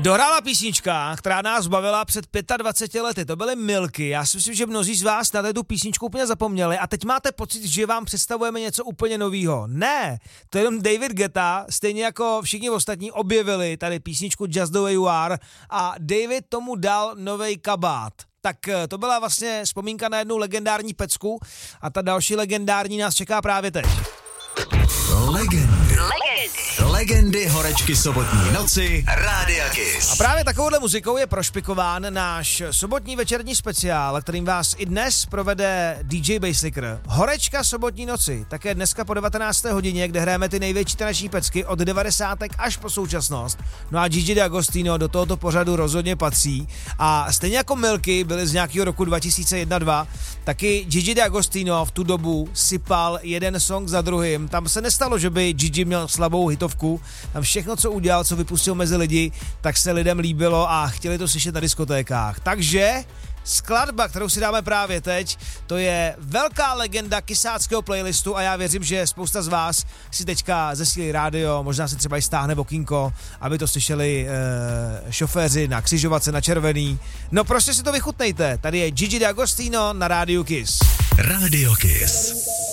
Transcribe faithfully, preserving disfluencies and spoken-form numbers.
Dohrála písnička, která nás bavila před dvaceti pěti lety, to byly Milky. Já si myslím, že mnozí z vás na tu písničku úplně zapomněli a teď máte pocit, že vám představujeme něco úplně novýho. Ne, to je jenom David Guetta, stejně jako všichni ostatní objevili tady písničku Just the Way You Are a David tomu dal novej kabát. Tak to byla vlastně vzpomínka na jednu legendární pecku a ta další legendární nás čeká právě teď. Legendy. Legendy. Legendy horečky sobotní noci Rádia Kiss. A právě takovouhle muzikou je prošpikován náš sobotní večerní speciál, kterým vás i dnes provede D J Basslicker. Horečka sobotní noci, také dneska po devatenácté hodině, kde hrajeme ty největší taneční pecky od devadesátek až po současnost. No a Gigi D'Agostino do tohoto pořadu rozhodně patří. A stejně jako Milky byly z nějakého roku dva tisíce jedna dva, taky Gigi D'Agostino v tu dobu sypal jeden song za druhým. Tam se nestalo, že by Gigi měl slabou hitovku. Tam všechno, co udělal, co vypustil mezi lidi, tak se lidem líbilo a chtěli to slyšet na diskotékách. Takže skladba, kterou si dáme právě teď, to je velká legenda kysáckého playlistu a já věřím, že spousta z vás si teďka zesílí rádio, možná si třeba i stáhne okýnko, aby to slyšeli e, šoféři na křižovatce, na červený. No prostě si to vychutnejte. Tady je Gigi D'Agostino na Rádiu Kiss. Rádio Kiss.